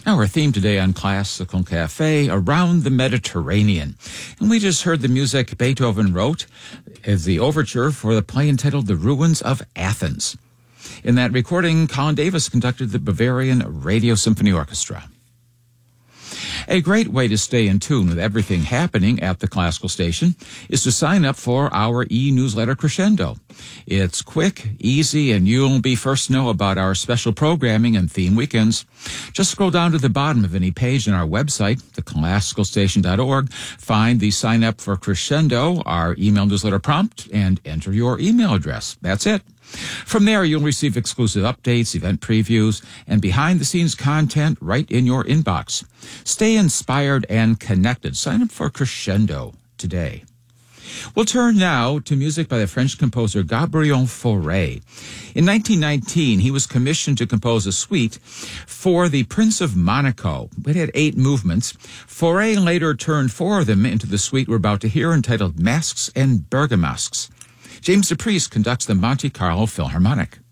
Our theme today on Classical Cafe, Around the Mediterranean. And we just heard the music Beethoven wrote as the overture for the play entitled The Ruins of Athens. In that recording, Colin Davis conducted the Bavarian Radio Symphony Orchestra. A great way to stay in tune with everything happening at the Classical Station is to sign up for our e-newsletter Crescendo. It's quick, easy, and you'll be first to know about our special programming and theme weekends. Just scroll down to the bottom of any page on our website, theclassicalstation.org, find the Sign Up for Crescendo, our email newsletter prompt, and enter your email address. That's it. From there, you'll receive exclusive updates, event previews, and behind-the-scenes content right in your inbox. Stay inspired and connected. Sign up for Crescendo today. We'll turn now to music by the French composer Gabriel Fauré. In 1919, he was commissioned to compose a suite for the Prince of Monaco. It had 8 movements. Fauré later turned 4 of them into the suite we're about to hear, entitled Masques and Bergamasques. James DePriest conducts the Monte Carlo Philharmonic.